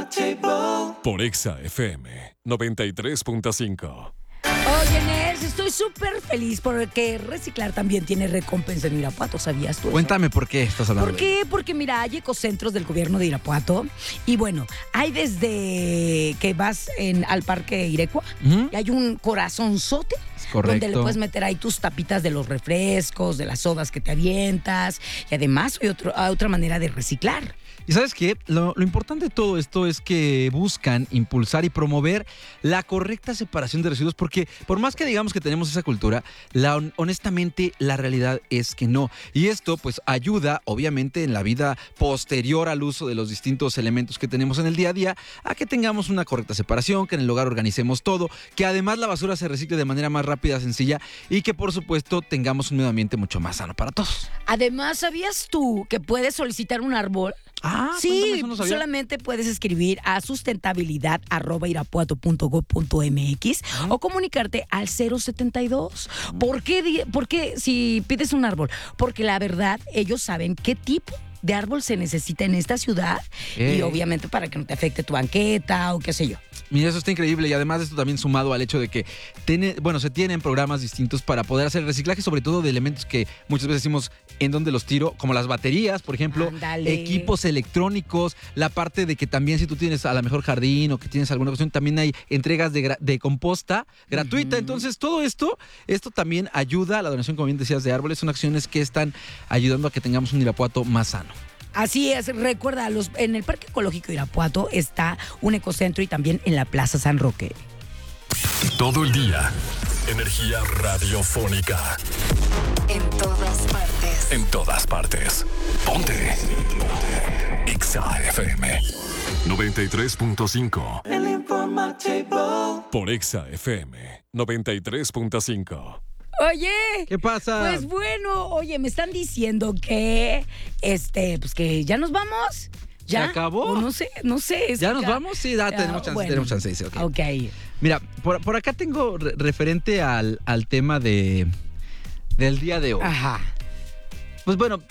Por Exa FM 93.5. Oye, Nels, estoy súper feliz porque reciclar también tiene recompensa en Irapuato, ¿sabías tú eso? Cuéntame por qué estás hablando. ¿Por qué? Porque mira, hay ecocentros del gobierno de Irapuato y bueno, hay desde que vas al Parque Irecua y hay un corazonzote. Correcto. Donde le puedes meter ahí tus tapitas de los refrescos, de las sodas que te avientas y además hay otra manera de reciclar. Y ¿sabes qué? Lo importante de todo esto es que buscan impulsar y promover la correcta separación de residuos, porque por más que digamos que tenemos esa cultura, honestamente la realidad es que no. Y esto pues ayuda, obviamente, en la vida posterior al uso de los distintos elementos que tenemos en el día a día, a que tengamos una correcta separación, que en el hogar organicemos todo, que además la basura se recicle de manera más rápida, sencilla y que por supuesto tengamos un medio ambiente mucho más sano para todos. Además, ¿sabías tú que puedes solicitar un árbol? Sí, eso no sabía. solamente puedes escribir a sustentabilidad@irapuato.gov.mx o comunicarte al 072. ¿Por qué si pides un árbol? Porque la verdad, ellos saben qué tipo de árbol se necesita en esta ciudad y obviamente para que no te afecte tu banqueta o qué sé yo. Mira, eso está increíble y además esto también sumado al hecho de que se tienen programas distintos para poder hacer reciclaje, sobre todo de elementos que muchas veces decimos en dónde los tiro, como las baterías, por ejemplo, Ándale. Equipos electrónicos, la parte de que también si tú tienes a lo mejor jardín o que tienes alguna cuestión, también hay entregas de composta gratuita. Entonces todo esto también ayuda a la donación, como bien decías, de árboles. Son acciones que están ayudando a que tengamos un Irapuato más sano. Así es, recuerda, en el Parque Ecológico de Irapuato está un ecocentro y también en la Plaza San Roque. Todo el día. Energía radiofónica. En todas partes. En todas partes. Ponte. Exa FM 93.5. El informativo. Por Exa FM 93.5. Oye, ¿Qué pasa? pues bueno, oye, me están diciendo que pues que ya nos vamos. ¿Ya? ¿Se acabó? O no sé. ¿Ya nos vamos? Sí, tenemos chance, bueno. tenemos chance, dice. Ok. Mira, por acá tengo referente al tema del día de hoy. Ajá. Pues bueno,